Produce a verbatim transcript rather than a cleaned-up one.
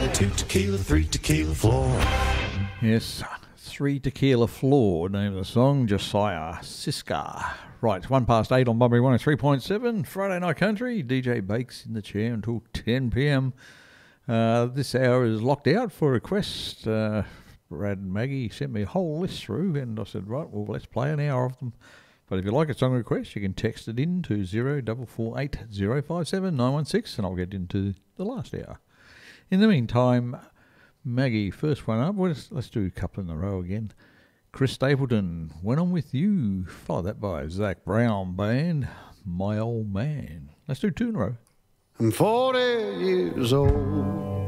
two tequila, three tequila floor. Yes, Three Tequila Floor, name of the song, Josiah Siska. Right, one past eight on Bunbury one oh three point seven, Friday Night Country. D J Bakes in the chair until ten p.m. Uh, this hour is locked out for requests. Uh, Brad and Maggie sent me a whole list through, and I said, right, well, let's play an hour of them. But if you like a song request, you can text it in to zero four four eight zero five seven nine one six, and I'll get into the last hour. In the meantime, Maggie, first one up. Let's, let's do a couple in a row again. Chris Stapleton, When I'm With You. Follow that by Zach Brown Band, My Old Man. Let's do two in a row. I'm forty years old.